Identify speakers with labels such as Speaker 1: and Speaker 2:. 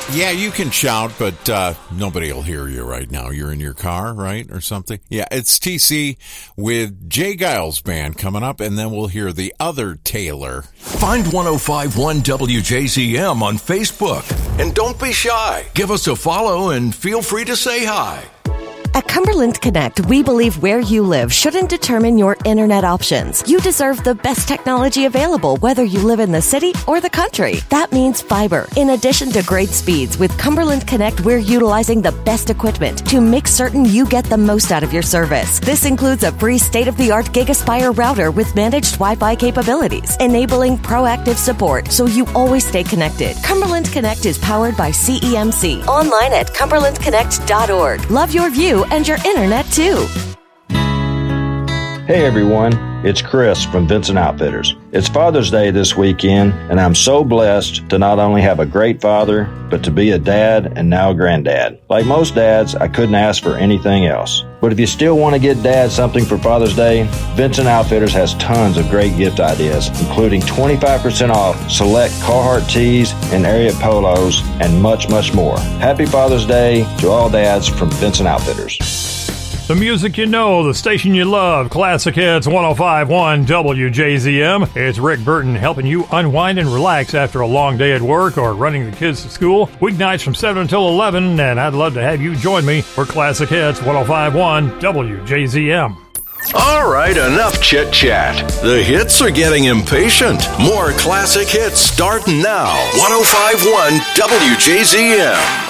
Speaker 1: Yeah, you can shout, but nobody will hear you right now. You're in your car, right, or something? Yeah, it's TC with Jay Giles Band coming up, and then we'll hear the other Taylor.
Speaker 2: Find 105.1 WJZM on Facebook. And don't be shy. Give us a follow and feel free to say hi.
Speaker 3: At Cumberland Connect, we believe where you live shouldn't determine your internet options. You deserve the best technology available, whether you live in the city or the country. That means fiber. In addition to great speeds, with Cumberland Connect, we're utilizing the best equipment to make certain you get the most out of your service. This includes a free state-of-the-art GigaSpire router with managed Wi-Fi capabilities, enabling proactive support so you always stay connected. Cumberland Connect is powered by CEMC. Online at cumberlandconnect.org. Love your view and your internet too.
Speaker 4: Hey everyone, it's Chris from Vincent Outfitters. It's Father's Day this weekend, and I'm so blessed to not only have a great father, but to be a dad and now a granddad. Like most dads, I couldn't ask for anything else. But if you still want to get Dad something for Father's Day, Vincent Outfitters has tons of great gift ideas, including 25% off select Carhartt tees and Ariat polos, and much, much more. Happy Father's Day to all dads from Vincent Outfitters.
Speaker 5: The music you know, the station you love, Classic Hits 105.1 WJZM. It's Rick Burton helping you unwind and relax after a long day at work or running the kids to school. Weeknights from 7 until 11, and I'd love to have you join me for Classic Hits 105.1 WJZM.
Speaker 2: All right, enough chit-chat. The hits are getting impatient. More classic hits start now. 105.1 WJZM.